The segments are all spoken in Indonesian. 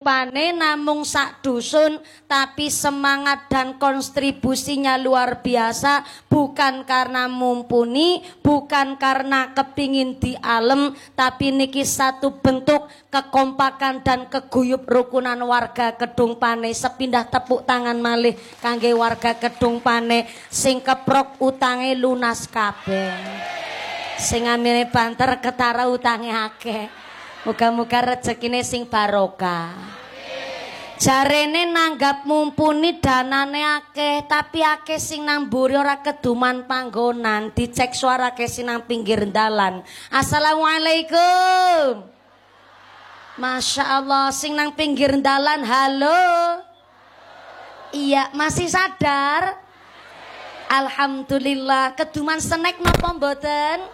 pane namung sak dusun, tapi semangat dan kontribusinya luar biasa. Bukan karena mumpuni, bukan karena kepingin dialem, tapi niki satu bentuk kekompakan dan keguyup rukunan warga Kedung Pane. Sepindah tepuk tangan malih kangge warga Kedung Pane sing keprok utange lunas kabeh. Sing amine banter ketara utange akeh. Muga-muga rezekine sing barokah. Jarene nanggap mumpuni danane akeh, tapi akeh sing nang mburi ora keduman panggonan, dicek suara akeh sing nang pinggir dalan. Assalamualaikum. Masya Allah, sing nang pinggir dalan, halo. Iya, masih sadar? Alhamdulillah. Keduman snack napa mboten?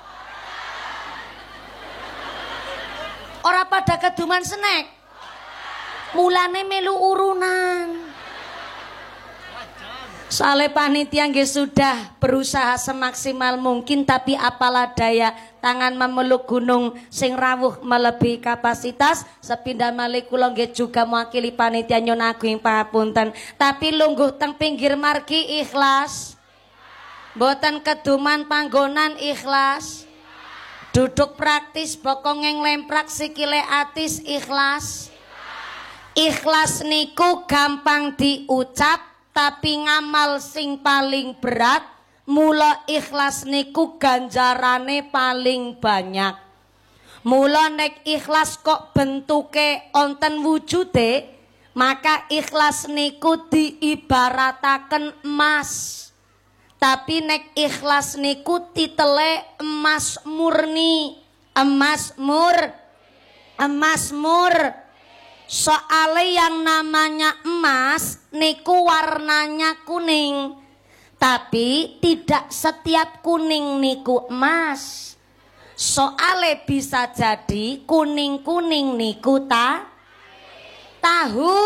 Ora pada keduman snack. Mulane melu urunan. Soale panitia nggih sudah berusaha semaksimal mungkin, tapi apalah daya, tangan memeluk gunung sing rawuh melebihi kapasitas. Sepindah malih kula nggih juga mewakili panitia nyun agung pangapunten, tapi lungguh teng pinggir margi ikhlas. Mboten keduman panggonan ikhlas. Duduk praktis bokongeng lemprak sikile atis ikhlas. Ikhlas niku gampang diucap tapi ngamal sing paling berat. Mula ikhlas niku ganjarane paling banyak. Mula nek ikhlas kok bentuke onten wujude, maka ikhlas niku diibarataken emas. Tapi nek ikhlas niku titele emas murni, emas mur. Soale yang namanya emas niku warnanya kuning. Tapi tidak setiap kuning niku emas. Soale bisa jadi kuning-kuning niku tahu.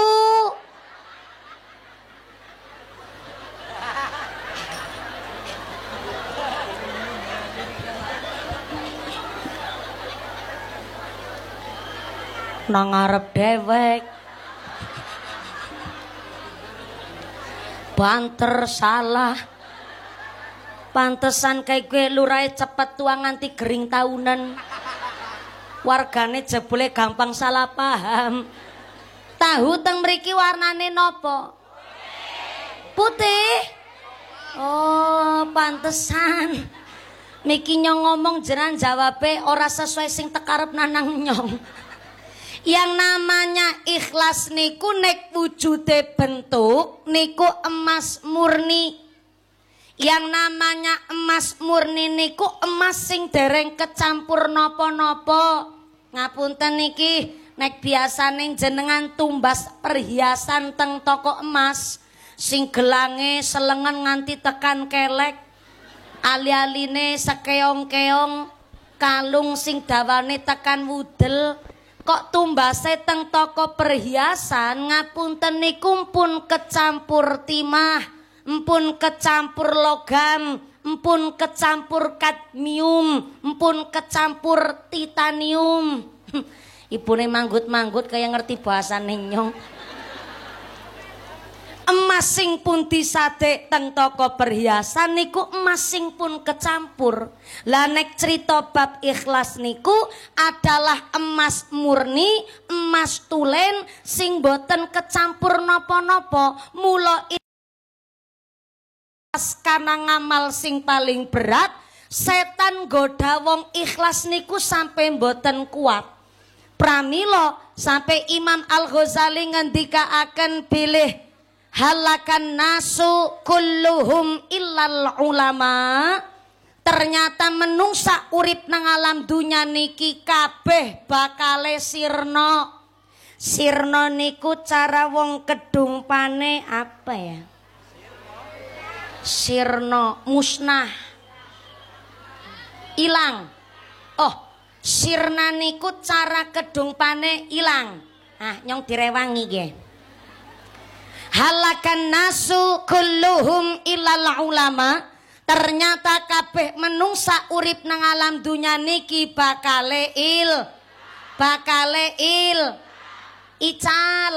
Nang ngarep dewek banter salah. Pantesan kayak gue lurahe cepet tua nganti gering tahunan. Wargane jebule gampang salah paham. Tahu teng mriki warnane nopo? Putih. Oh, pantesan. Miki nyong ngomong jenengan jawabe ora sesuai sing tekarep nanang nyong. Yang namanya ikhlas niku nek wujude bentuk niku emas murni. Yang namanya emas murni niku emas sing dereng kecampur nopo-nopo. Ngapunten niki nek biasane jenengan tumbas perhiasan teng toko emas sing gelange selengen nganti tekan kelek, ali-aline sekeong-keong, kalung sing dawane tekan wudel. Kok tumbase teng toko perhiasan ngapunten niku pun kecampur timah, empun kecampur logam, empun kecampur kadmium, empun kecampur titanium. Ibune manggut-manggut kaya ngerti bahasane nyong. Emas sing pun disadek teng toko perhiasan niku emas sing pun kecampur. Lah nek cerita bab ikhlas niku adalah emas murni, emas tulen sing boten kecampur napa-napa. Mula ikhlas kana ngamal sing paling berat. Setan goda wong ikhlas niku sampai boten kuat. Pramila sampai Imam Al-Ghazali ngendikaaken bilih halakan nasu kulluhum illal ulama. Ternyata menungsa urip nang alam dunya niki kabeh bakale sirna. Sirna niku cara wong Kedung Pane apa ya? Sirna musnah. Ilang. Oh, sirna niku cara Kedung Pane ilang. Ah, nyong direwangi nggih. Halakan nasu kulluhum ilal ulama. Ternyata kabeh menungsa urip nang alam dunya niki bakale ical.